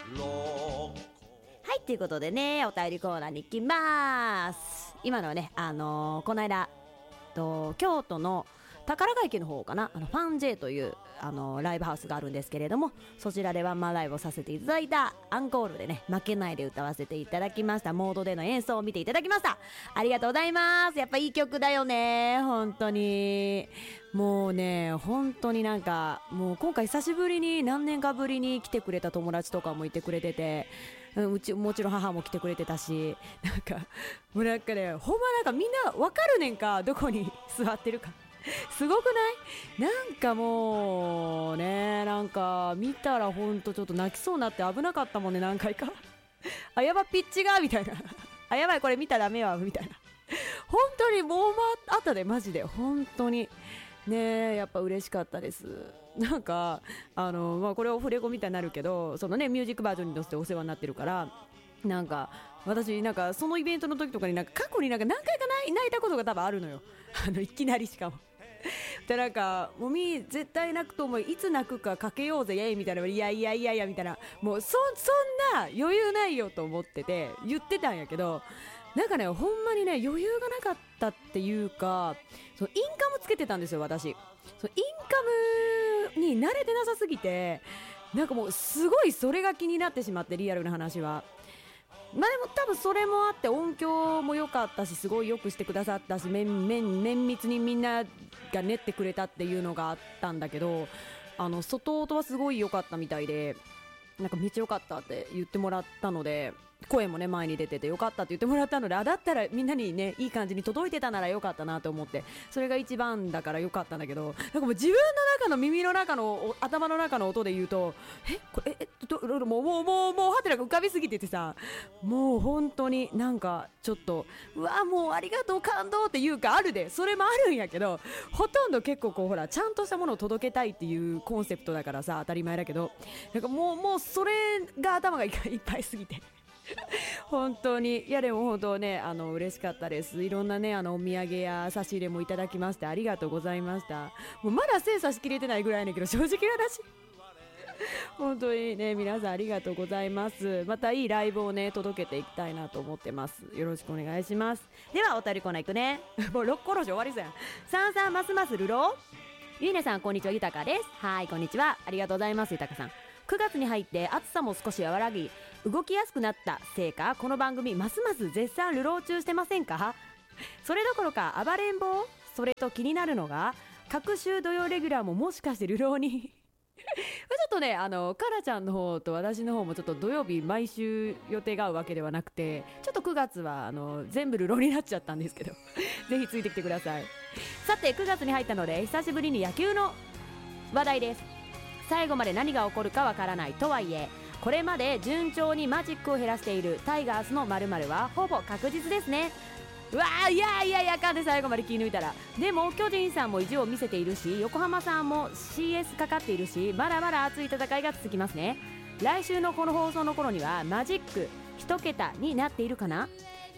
はいということでね、お便りコーナーに行きます。今のはね、この間京都の宝ヶ池の方かな、ファン J というライブハウスがあるんですけれども、そちらでワンマンライブをさせていただいたアンコールでね、負けないで歌わせていただきました。モードでの演奏を見ていただきました。ありがとうございます。やっぱいい曲だよね、本当に。もうね、本当になんかもう今回久しぶりに、何年かぶりに来てくれた友達とかもいてくれてて、もちろん母も来てくれてたし、なんかもうなんかね、ほんまなんかみんなわかるねんか、どこに座ってるか。すごくない？なんかもうね、なんか見たらほんとちょっと泣きそうになって危なかったもんね、何回か。あ、やばピッチがみたいな。あ、やばいこれ見たらダメはみたいな。本当にもうあったで、マジで本当にね、やっぱ嬉しかったです。なんかこれオフレコみたいになるけど、そのねミュージックバージョンに乗せてお世話になってるから、なんか私なんかそのイベントの時とかになんか過去になんか何回か泣いたことが多分あるのよ。いきなりしかも。でなんかもみ絶対泣くと思う、いつ泣くかかけようぜイエイみたいな、いやいやいやいやみたいな、もうそんな余裕ないよと思ってて言ってたんやけど、なんかねほんまにね余裕がなかったっていうか、そのインカムつけてたんですよ私。そのインカムに慣れてなさすぎて、なんかもうすごいそれが気になってしまって、リアルな話は。まあでも多分それもあって音響も良かったし、すごいよくしてくださったし、綿密にみんなが練ってくれたっていうのがあったんだけど、外音はすごい良かったみたいで、なんかめっちゃ良かったって言ってもらったので、声もね前に出てて良かったって言ってもらったので、だったらみんなにねいい感じに届いてたなら良かったなと思って、それが一番だから良かったんだけど、なんかもう自分の中の耳の中の頭の中の音で言うと、もうハテナが浮かびすぎててさ、もう本当になんかちょっとうわもうありがとう感動っていうかあるで、それもあるんやけど、ほとんど結構こうほらちゃんとしたものを届けたいっていうコンセプトだからさ、当たり前だけど、なんかもうそれが頭がいっぱいすぎて本当に、いやでも本当ね嬉しかったです。いろんなねお土産や差し入れもいただきましてありがとうございました。もうまだ精査しきれてないぐらいだけど、正直な話本当にね皆さんありがとうございます。またいいライブをね届けていきたいなと思ってます。よろしくお願いします。ではお便りコーナー行くねもう6個ロジ終わりそうやん。さんさんますますルロー、ゆいねさんこんにちは、ゆたかです。はいこんにちは、ありがとうございます。ゆたかさん、9月に入って暑さも少し和らぎ動きやすくなったせいか、この番組ますます絶賛流浪中してませんか？それどころか暴れん坊。それと気になるのが、各週土曜レギュラーももしかして流浪にちょっとねカラちゃんの方と私の方もちょっと土曜日毎週予定が合うわけではなくて、ちょっと9月は全部流浪になっちゃったんですけどぜひついてきてください。さて9月に入ったので久しぶりに野球の話題です。最後まで何が起こるかわからないとはいえ、これまで順調にマジックを減らしているタイガースの〇〇はほぼ確実ですね。うわー、いやあかんで、最後まで気抜いたら。でも巨人さんも意地を見せているし、横浜さんも CS かかっているし、まだまだ熱い戦いが続きますね。来週のこの放送の頃にはマジック1桁になっているかな。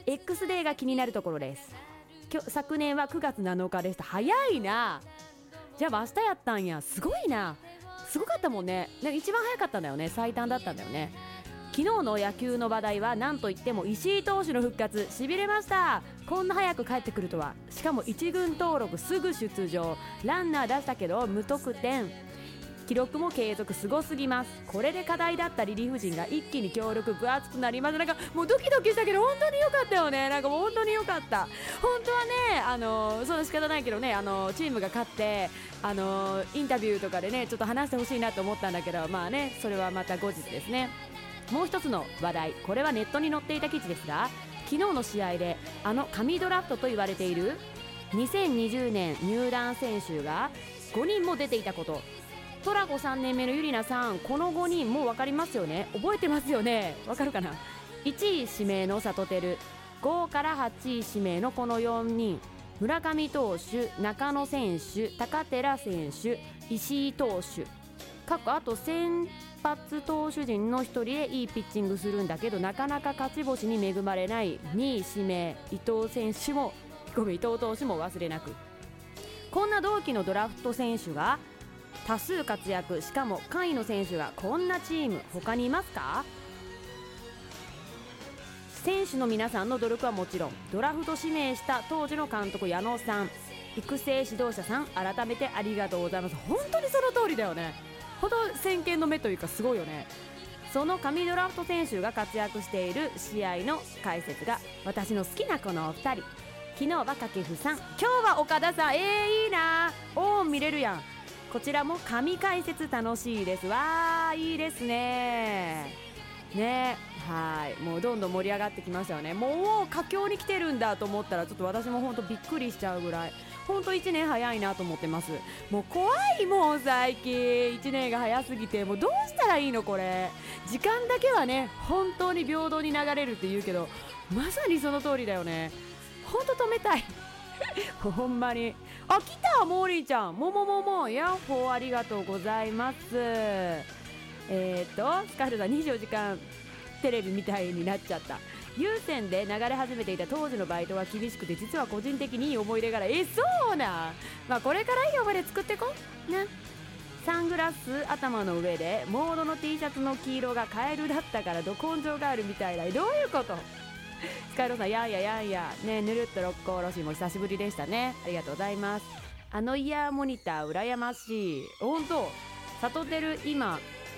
X デーが気になるところです。昨年は9月7日でした。早いな。じゃあ明日やったんや、すごいな。すごかったもんね。一番早かったんだよね、最短だったんだよね。昨日の野球の話題は何といっても石井投手の復活、しびれました。こんな早く帰ってくるとは。しかも1軍登録すぐ出場、ランナー出したけど無得点、記録も継続、すごすぎます。これで課題だったリリーフ陣が一気に強力分厚くなります。なんかもうドキドキしたけど本当に良かったよね。なんかもう本当に良かった。本当はねその仕方ないけどね、チームが勝ってインタビューとかでねちょっと話してほしいなと思ったんだけど、まあねそれはまた後日ですね。もう一つの話題、これはネットに載っていた記事ですが、昨日の試合で神ドラフトと言われている2020年入団選手が5人も出ていたこと。トラコ3年目のゆりなさん、この5人もう分かりますよね。覚えてますよね。分かるかな。1位指名の里輝、5から8位指名のこの4人、村上投手、中野選手、高寺選手、石井投手、あと先発投手陣の一人でいいピッチングするんだけど、なかなか勝ち星に恵まれない2位指名伊藤選手も伊藤投手も忘れなく。こんな同期のドラフト選手が多数活躍、しかも下位の選手がこんなチーム他にいますか？選手の皆さんの努力はもちろん、ドラフト指名した当時の監督矢野さん、育成指導者さん、改めてありがとうございます。本当にその通りだよね。本当先見の目というかすごいよね。その神ドラフト選手が活躍している試合の解説が私の好きなこのお二人。昨日は掛布さん、今日は岡田さん。いいな、見れるやん。こちらも神解説楽しいです。わー、いいですね。ね、はい、もうどんどん盛り上がってきましたよね。もう佳境に来てるんだと思ったらちょっと私も本当びっくりしちゃうぐらい、本当1年早いなと思ってます。もう怖いもん最近、1年が早すぎて。もうどうしたらいいのこれ。時間だけはね本当に平等に流れるって言うけど、まさにその通りだよね。本当止めたいほんまに。あ、来た、モーリーちゃん。もヤッホー、ありがとうございます。スカールさん、24時間テレビみたいになっちゃった。有線で流れ始めていた当時のバイトは厳しくて、実は個人的にいい思い出がある。そうな、まあこれからいい思い出作ってこな。サングラス頭の上でモードの T シャツの黄色がカエルだったからど根性があるみたいだ。どういうこと？スカイローさん、やんやね、ぬるっと六甲おろしも久しぶりでしたね。ありがとうございます。あのイヤーモニター羨ましい。本当、サトテル今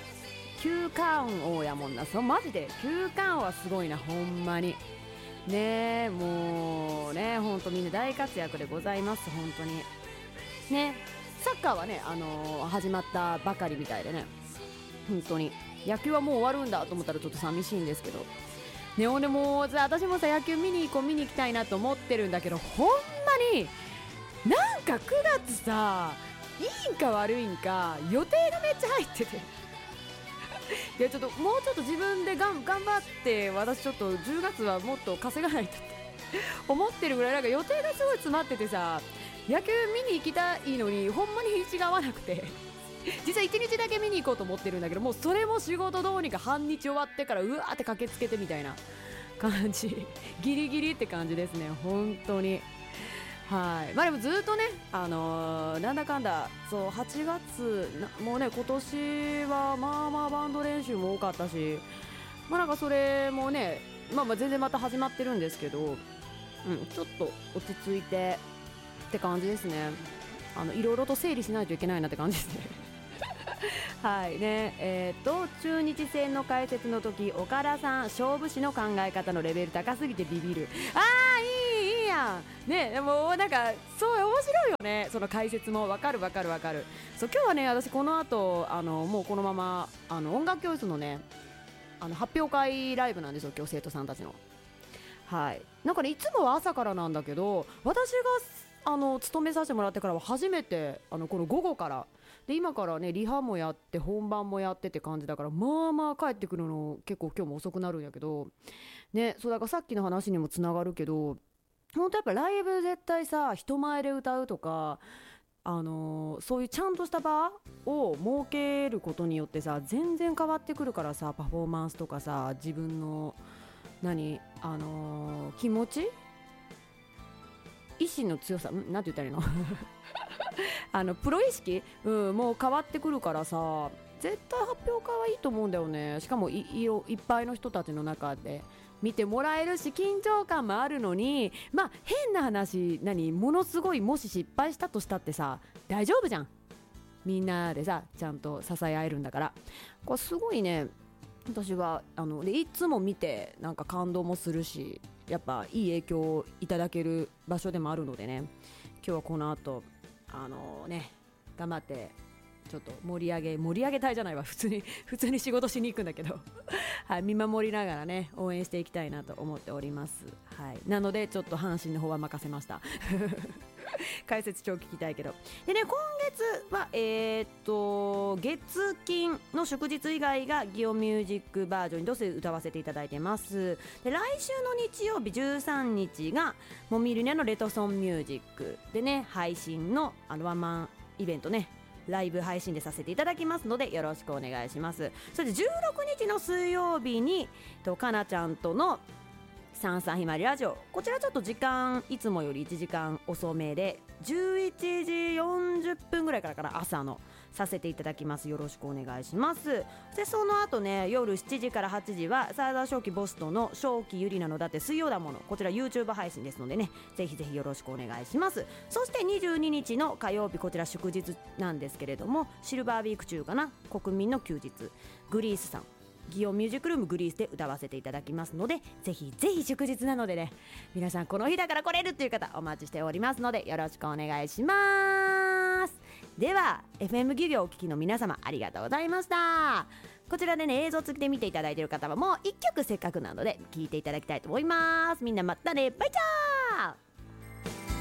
9冠王やもんな。マジで9冠王はすごいな、ほんまにね。もうね、ほんとみんな大活躍でございます。本当にね。サッカーはね、始まったばかりみたいでね、本当に野球はもう終わるんだと思ったらちょっと寂しいんですけどね。俺も私もさ、野球見に行きたいなと思ってるんだけど、ほんまになんか9月さ、いいんか悪いんか予定がめっちゃ入ってていや、ちょっともうちょっと自分で頑張って、私ちょっと10月はもっと稼がないとって思ってるぐらい、なんか予定がすごい詰まっててさ、野球見に行きたいのにほんまに日にちが合わなくて実は1日だけ見に行こうと思ってるんだけど、もうそれも仕事どうにか半日終わってからうわーって駆けつけてみたいな感じギリギリって感じですね、本当に。はい、まあでもずっとね、なんだかんだそう8月もうね、今年はまあバンド練習も多かったし、まあなんかそれもね、まあ全然また始まってるんですけど、ちょっと落ち着いてって感じですね。いろいろと整理しないといけないなって感じですねはいね。中日戦の解説の時、岡田さん、勝負師の考え方のレベル高すぎてビビる。いいやんね。でもなんかそう面白いよね、その解説も。わかる。そう、今日はね、私この後もうこのまま音楽教室のね発表会ライブなんですよ、今日生徒さんたちの。はい、なんかね、いつもは朝からなんだけど、私が勤めさせてもらってからは初めてこの午後からで、今からねリハもやって本番もやってって感じだから、まあ帰ってくるの結構今日も遅くなるんやけどね。そうだからさっきの話にもつながるけど、本当やっぱライブ絶対さ、人前で歌うとかそういうちゃんとした場を設けることによってさ、全然変わってくるからさ、パフォーマンスとかさ、自分の気持ち、意志の強さ、なんて言ったらいいのプロ意識、もう変わってくるからさ、絶対発表会はいいと思うんだよね。しかもいっぱいの人たちの中で見てもらえるし、緊張感もあるのに、まあ変な話、ものすごい、もし失敗したとしたってさ大丈夫じゃん。みんなでさちゃんと支え合えるんだから、これすごいね。私はでいつも見てなんか感動もするし、やっぱいい影響をいただける場所でもあるのでね、今日はこの後頑張ってちょっと盛り上げたいじゃないわ、普通に仕事しに行くんだけどはい、見守りながらね応援していきたいなと思っております。はい、なのでちょっと阪神の方は任せました解説超聞きたいけど。でね、今月は月金の祝日以外がギオミュージックバージョンにどうせ歌わせていただいてます。で、来週の日曜日13日がモミルニャのレトソンミュージックでね、配信のワンマンイベントね、ライブ配信でさせていただきますのでよろしくお願いします。それで16日の水曜日にかなちゃんとのサンサンひまりラジオ、こちらちょっと時間いつもより1時間遅めで11時40分ぐらいからかな、朝のさせていただきます。よろしくお願いします。でその後ね、夜7時から8時はサーダー正気ボスとの正気ゆりなのだって水曜だもの、こちら YouTube 配信ですのでね、ぜひぜひよろしくお願いします。そして22日の火曜日、こちら祝日なんですけれども、シルバーウィーク中かな、国民の休日、グリースさん祇園ミュージックルームグリースで歌わせていただきますので、ぜひぜひ祝日なのでね、皆さんこの日だから来れるっていう方お待ちしておりますので、よろしくお願いします。では FM 漁業をお聞きの皆様、ありがとうございました。こちらでね、映像付きで見ていただいている方はもう1曲せっかくなので聴いていただきたいと思います。みんなまたね、バイチャー。